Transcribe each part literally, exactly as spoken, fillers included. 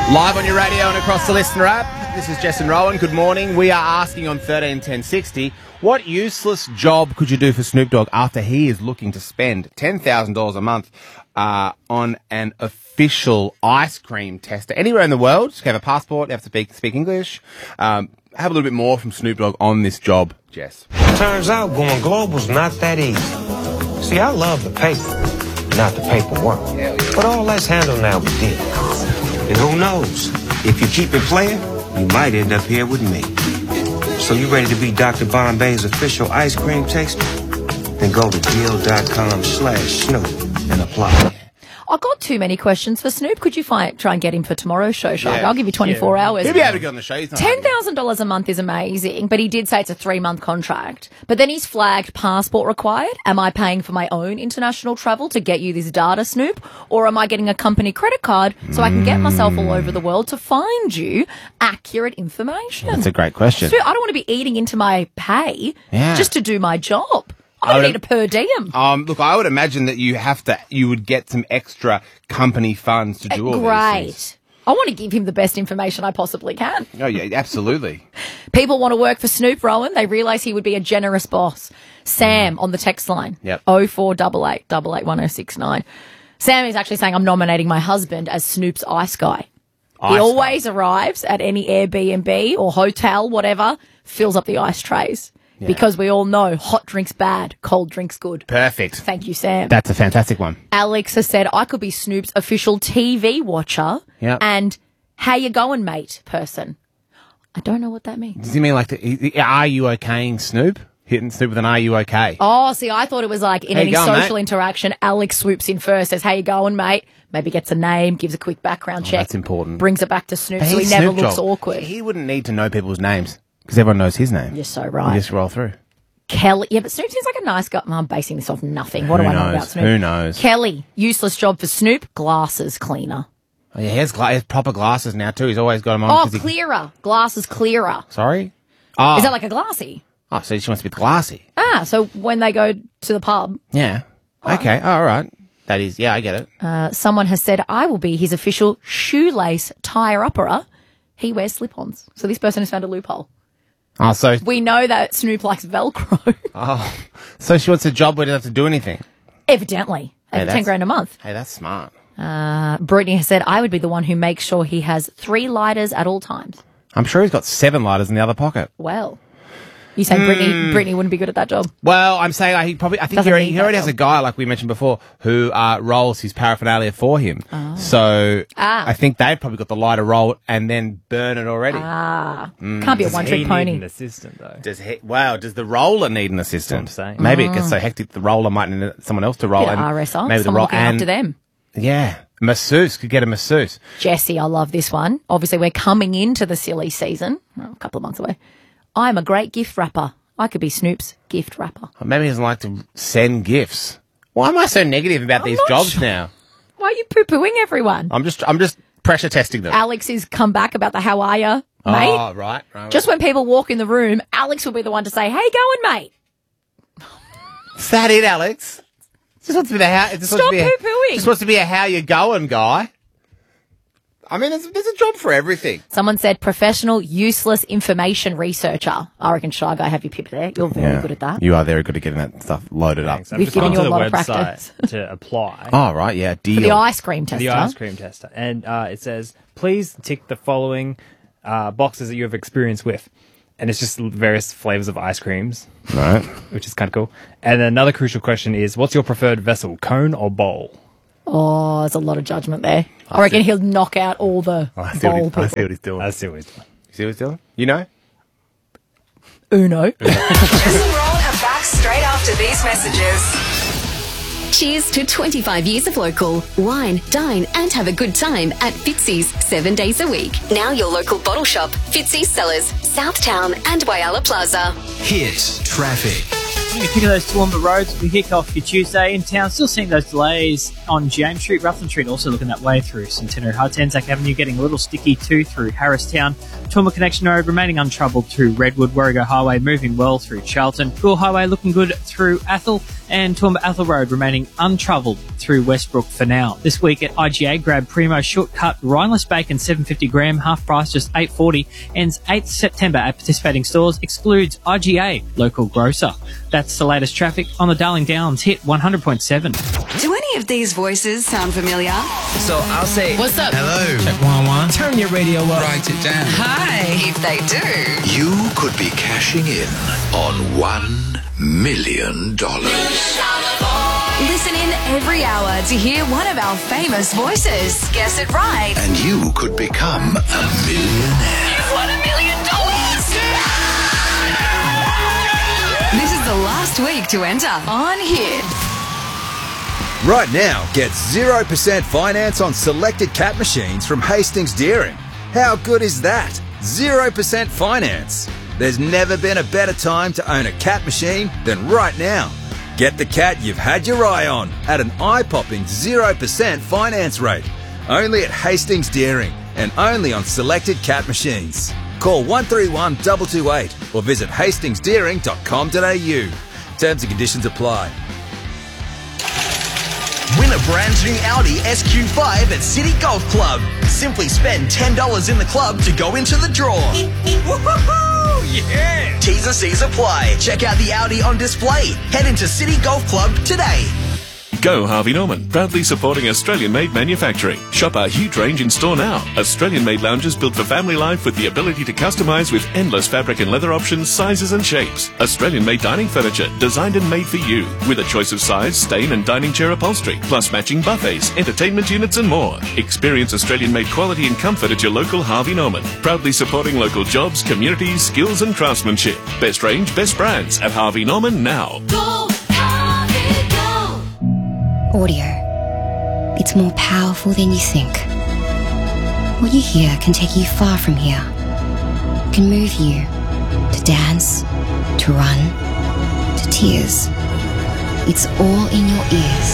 Live on your radio and across the Listener app. This is Jess and Rowan. Good morning. We are asking on thirteen ten sixty, what useless job could you do for Snoop Dogg after he is looking to spend ten thousand dollars a month uh, on an official ice cream tester anywhere in the world? Just have a passport, have to speak, speak English. Um, have a little bit more from Snoop Dogg on this job, Jess. Turns out going global's not that easy. See, I love the paper, not the paperwork. But all that's handled now with deals. And who knows? If you keep it playing, you might end up here with me. So you ready to be Doctor Bombay's official ice cream taster? Then go to deal.com slash Snoop and apply. I got too many questions for Snoop. Could you find, try and get him for tomorrow's show, Shark? Yeah. I'll give you twenty-four Yeah. hours. He'll be able to get on the show. He's not ten thousand dollars a month is amazing, but he did say it's a three-month contract. But then he's flagged passport required. Am I paying for my own international travel to get you this data, Snoop? Or am I getting a company credit card so I can get myself all over the world to find you accurate information? That's a great question. Snoop, I don't want to be eating into my pay Yeah. just to do my job. I I don't would- need a per diem. Um, look, I would imagine that you have to, you would get some extra company funds to do all these Great. things. I want to give him the best information I possibly can. Oh, yeah, absolutely. People want to work for Snoop, Rowan. They realise he would be a generous boss. Sam on the text line. Yep. oh four eight eight, eight eight one oh six nine. Sam is actually saying, I'm nominating my husband as Snoop's ice guy. Ice he always arrives at any Airbnb or hotel, whatever, fills up the ice trays. Yeah. Because we all know hot drinks bad, cold drinks good. Perfect. Thank you, Sam. That's a fantastic one. Alex has said, I could be Snoop's official T V watcher Yep. and how you going, mate person. I don't know what that means. Does he mean like, the, the- are you okaying Snoop? Hitting Snoop with an are you okay? Oh, see, I thought it was like in How you any going, social mate? interaction, Alex swoops in first, says, how you going, mate? Maybe gets a name, gives a quick background check. That's important. Brings it back to Snoop But so he he's never Snoop looks Dogg. awkward. He wouldn't need to know people's names because everyone knows his name. You're so You right. just roll through. Kelly. Yeah, but Snoop seems like a nice guy. I'm basing this off nothing. What Who do I know knows? about Snoop? Who knows? Kelly, useless job for Snoop, glasses cleaner. Oh, yeah, he has, gla- he has proper glasses now too. He's always got them on. Oh, 'cause he- clearer. Glasses clearer. Sorry? Oh. Is that like a glassy? oh, so she wants to be glassy. Ah, so when they go to the pub, Yeah. Okay. Oh, all right. That is, yeah, I get it. uh, someone has said, I will be his official shoelace tie-upperer. He wears slip-ons. So this person has found a loophole. Oh, so, We know that Snoop likes Velcro. oh, so she wants a job where he doesn't have to do anything. Evidently. Hey, Over ten that's- grand a month. Hey, that's smart. Uh, Brittany has said, I would be the one who makes sure he has three lighters at all times. I'm sure he's got seven lighters in the other pocket. Well, you say Brittany, Brittany wouldn't be good at that job. Well, I'm saying uh, he probably, I think Doesn't he already, need he that already has job. a guy, like we mentioned before, who uh, rolls his paraphernalia for him. So Ah. I think they've probably got the lighter roll and then burn it already. Ah, Mm. can't be a He one-trick need pony. an assistant, though. Does he, wow, does the roller need an assistant? That's what I'm saying. Maybe it gets so hectic the roller might need someone else to roll. Bit of and R S R, maybe the someone roll looking and after them. Yeah, masseuse could get a masseuse. Jesse, I love this one. Obviously, we're coming into the silly season, well, a couple of months away. I'm a great gift wrapper. I could be Snoop's gift wrapper. Maybe he doesn't like to send gifts. Why am I so negative about these not jobs sure. now? Why are you poo-pooing everyone? I'm just, I'm just pressure testing them. Alex has come back about the how are ya, mate. Oh, right, right. Just when people walk in the room, Alex will be the one to say, hey, going, mate. Is that it, Alex? Just wants to be the how. Just Stop wants to be a- poo-pooing. Just wants to be a how you going guy. I mean, there's, there's a job for everything. Someone said professional, useless information researcher. I reckon, Shy Guy, have your pip there. You're very good at that. You are very good at getting that stuff loaded Thanks. up. I've We've just given gone you to a the lot of website practice. to apply. Oh, right, yeah, deal. For the ice cream tester. The ice cream tester. And uh, it says, please tick the following uh, boxes that you have experience with. And it's just various flavors of ice creams, Right. which is kind of cool. And another crucial question is, what's your preferred vessel, cone or bowl? Oh, there's a lot of judgment there. I reckon he'll knock out all the I see, bowl what he, I people. see what he's doing. I see what he's doing. You see what he's doing? You know? Uno. Jess and Rowan are back straight after these messages. Cheers to twenty-five years of local. Wine, dine and have a good time at Fitzy's seven days a week. Now your local bottle shop, Fitzy's Cellars, Southtown and Whyalla Plaza. Hit traffic. When you pick those Toowoomba roads, we kick off your Tuesday in town. Still seeing those delays on James Street, Ruthven Street, also looking that way through Centenary Heights. Anzac Avenue getting a little sticky too through Harristown. Toowoomba Connection Road remaining untroubled through Redwood. Warrego Highway moving well through Charlton. Gore Highway looking good through Athol. and Toowoomba Athol Road remaining untravelled through Westbrook for now. This week at I G A, grab Primo shortcut rineless bacon seven hundred fifty gram, half price just eight dollars forty, ends eighth of September at participating stores, excludes I G A, local grocer. That's the latest traffic on the Darling Downs hit one hundred point seven. Do any of these voices sound familiar? So I'll say, what's up? Hello. Check one one. Turn your radio up. Write it down. Hi. If they do. You could be cashing in on one million dollars. Listen in every hour to hear one of our famous voices. Guess it right. And you could become a millionaire. You've won a million dollars! This is the last week to enter on Hit. Right now, get zero percent finance on selected cat machines from Hastings Deering. How good is that? zero percent finance. There's never been a better time to own a cat machine than right now. Get the cat you've had your eye on at an eye-popping zero percent finance rate. Only at Hastings Deering and only on selected cat machines. Call one three one two two eight or visit hastings deering dot com dot a u. Terms and conditions apply. Win a brand new Audi S Q five at City Golf Club. Simply spend ten dollars in the club to go into the draw. Woohoo! Yeah! T's and C's apply. Check out the Audi on display. Head into City Golf Club today. Go Harvey Norman, proudly supporting Australian-made manufacturing. Shop our huge range in store now. Australian-made lounges built for family life with the ability to customise with endless fabric and leather options, sizes and shapes. Australian-made dining furniture, designed and made for you, with a choice of size, stain and dining chair upholstery, plus matching buffets, entertainment units and more. Experience Australian-made quality and comfort at your local Harvey Norman, proudly supporting local jobs, communities, skills and craftsmanship. Best range, best brands at Harvey Norman now. Go, Harvey, go! Audio. It's more powerful than you think. What you hear can take you far from here. Can move you to dance, to run, to tears. It's all in your ears.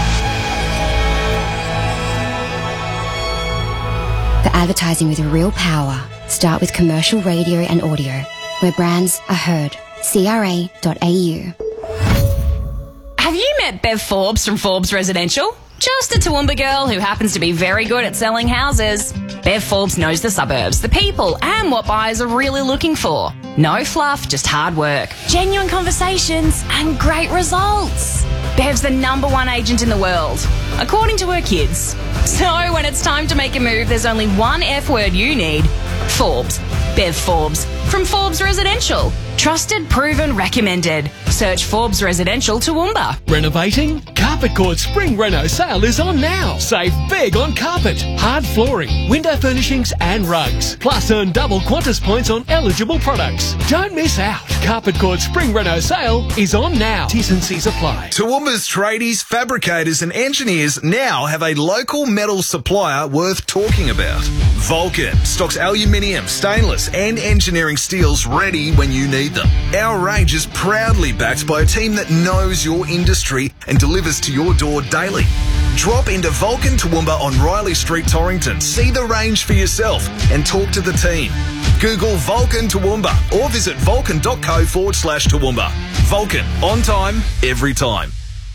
For advertising with real power, start with commercial radio and audio, where brands are heard. C R A dot A U. Have you met Bev Forbes from Forbes Residential? Just a Toowoomba girl who happens to be very good at selling houses. Bev Forbes knows the suburbs, the people, and what buyers are really looking for. No fluff, just hard work, genuine conversations, and great results. Bev's the number one agent in the world, according to her kids. So when it's time to make a move, there's only one F word you need. Forbes. Bev Forbes. From Forbes Residential. Trusted, proven, recommended. Search Forbes Residential Toowoomba. Renovating? Carpet Court Spring Reno sale is on now. Save big on carpet, hard flooring, window furnishings and rugs. Plus earn double Qantas points on eligible products. Don't miss out. Carpet Court Spring Reno sale is on now. T's and C's apply. Toowoomba's tradies, fabricators and engineers now have a local metal supplier worth talking about. Vulcan stocks aluminium, stainless and engineering steels ready when you need them. Our range is proudly backed by a team that knows your industry and delivers to your door daily. Drop into Vulcan Toowoomba on Riley Street, Torrington. See the range for yourself and talk to the team. Google Vulcan Toowoomba or visit vulcan.co forward slash Toowoomba. Vulcan, on time, every time.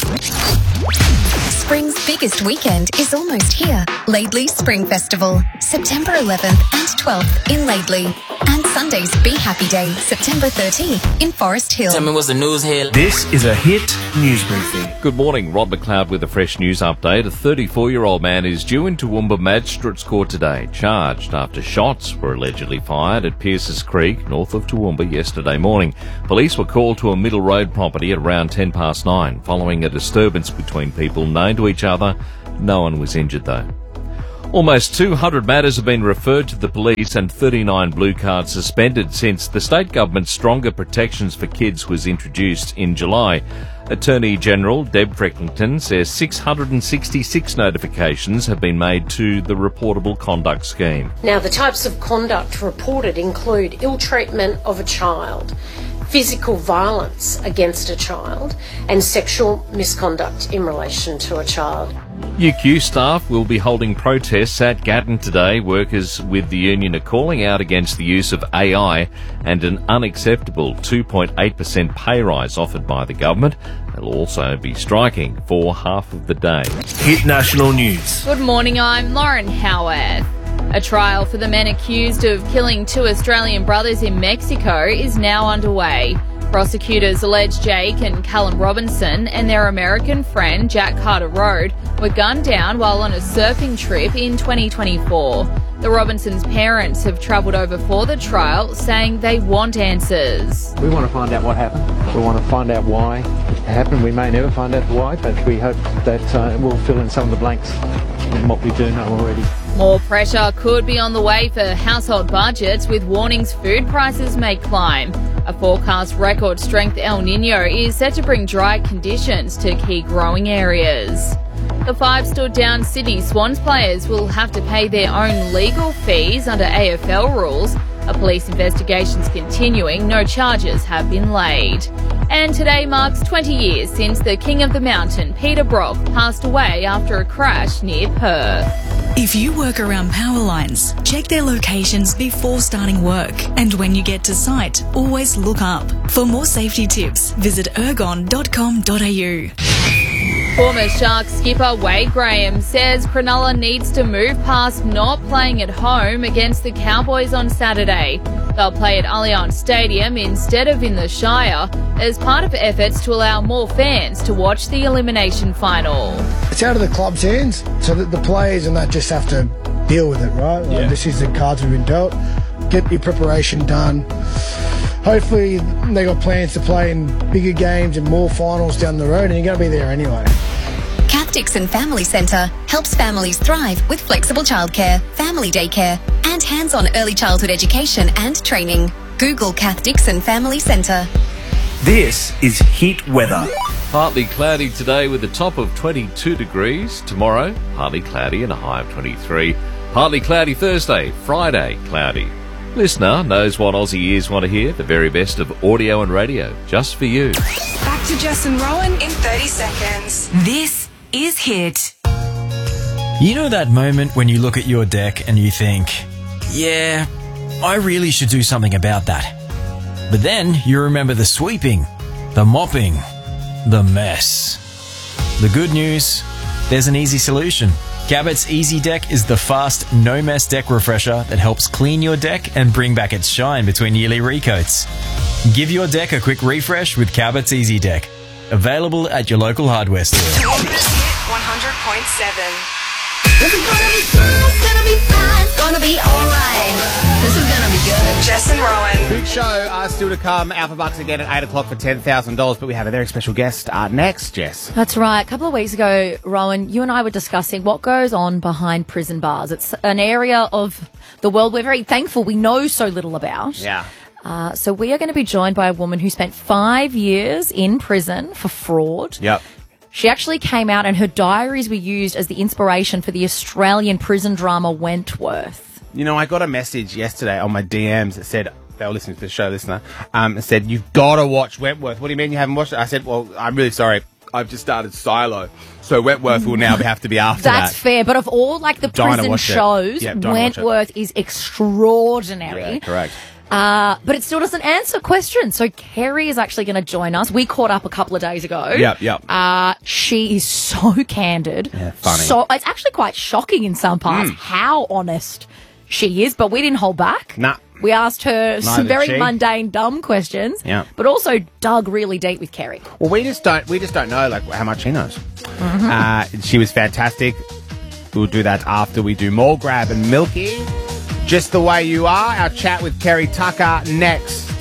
Spring's biggest weekend is almost here. Laidley Spring Festival, September eleventh and twelfth in Laidley. And Sunday's Be Happy Day, September thirteenth in Forest Hill. Tell me what's the news here. This is a Hit News Briefing. Good morning, Rod McLeod with a fresh news update. A thirty-four-year-old man is due in Toowoomba Magistrates Court today, charged after shots were allegedly fired at Pierces Creek, north of Toowoomba, yesterday morning. Police were called to a Middle Road property at around ten past nine, following a disturbance between people known to each other. No one was injured, though. Almost two hundred matters have been referred to the police and thirty-nine blue cards suspended since the state government's Stronger Protections for Kids was introduced in July. Attorney General Deb Frecklington says six hundred sixty-six notifications have been made to the reportable conduct scheme. Now, the types of conduct reported include ill treatment of a child, physical violence against a child, and sexual misconduct in relation to a child. U Q staff will be holding protests at Gatton today. Workers with the union are calling out against the use of A I and an unacceptable two point eight percent pay rise offered by the government. They'll also be striking for half of the day. Hit national news. Good morning, I'm Lauren Howarth. A trial for the men accused of killing two Australian brothers in Mexico is now underway. Prosecutors allege Jake and Callum Robinson and their American friend Jack Carter Road were gunned down while on a surfing trip in twenty twenty-four. The Robinsons' parents have travelled over for the trial, saying they want answers. We want to find out what happened. We want to find out why it happened. We may never find out why, but we hope that uh, we'll fill in some of the blanks in what we do know already. More pressure could be on the way for household budgets, with warnings food prices may climb. A forecast record strength El Nino is set to bring dry conditions to key growing areas. The five stood down Sydney Swans players will have to pay their own legal fees under A F L rules. A police investigation's continuing. No charges have been laid. And today marks twenty years since the King of the Mountain, Peter Brock, passed away after a crash near Perth. If you work around power lines, check their locations before starting work. And when you get to site, always look up. For more safety tips, visit ergon dot com dot a u. Former Sharks skipper Wade Graham says Cronulla needs to move past not playing at home against the Cowboys on Saturday. They'll play at Allianz Stadium instead of in the Shire as part of efforts to allow more fans to watch the elimination final. It's out of the club's hands, so that the players and that just have to deal with it, right? Like, Yeah. this is the cards we've been dealt. Get your preparation done. Hopefully they got plans to play in bigger games and more finals down the road, and you're going to be there anyway. Kath Dixon Family Centre helps families thrive with flexible childcare, family daycare, and hands-on early childhood education and training. Google Kath Dixon Family Centre. This is Heat Weather. Partly cloudy today with a top of twenty-two degrees. Tomorrow, partly cloudy and a high of twenty-three. Partly cloudy Thursday, Friday, cloudy. Listener knows what Aussie ears want to hear, the very best of audio and radio, just for you. Back to Jess and Rowan in thirty seconds. This is Hit. You know that moment when you look at your deck and you think, yeah, I really should do something about that. But then you remember the sweeping, the mopping, the mess. The good news, there's an easy solution. Cabot's Easy Deck is the fast, no-mess deck refresher that helps clean your deck and bring back its shine between yearly recoats. Give your deck a quick refresh with Cabot's Easy Deck. Available at your local hardware store. one hundred point seven. This is gonna be fun, it's gonna be fun, it's gonna be alright. This is gonna be good. Jess and Rowan. Big show uh, still to come. Alpha Bucks again at eight o'clock for ten thousand dollars, but we have a very special guest uh, next, Jess. That's right. A couple of weeks ago, Rowan, you and I were discussing what goes on behind prison bars. It's an area of the world we're very thankful we know so little about. Yeah. Uh, so we are going to be joined by a woman who spent five years in prison for fraud. Yep. She actually came out and her diaries were used as the inspiration for the Australian prison drama Wentworth. You know, I got a message yesterday on my D Ms that said, they were listening to the show, listener, um, it said, you've got to watch Wentworth. What do you mean you haven't watched it? I said, well, I'm really sorry. I've just started Silo. So Wentworth will now have to be after That's that. fair, but of all like the Dying to prison watch it. shows, Yeah, dying to watch it. Wentworth is extraordinary. Yeah, correct. Uh, but it still doesn't answer questions. So Kerry is actually going to join us. We caught up a couple of days ago. Yep, yep. Uh, she is so candid. Yeah, funny. So it's actually quite shocking in some parts Mm. how honest she is, but we didn't hold back. Nah. We asked her some did very she. mundane, dumb questions, Yeah. but also dug really deep with Kerry. Well, we just don't, we just don't know like how much she knows. Mm-hmm. Uh, she was fantastic. We'll do that after we do more Grab and Milky. Just the way you are. Our chat with Kerry Tucker next.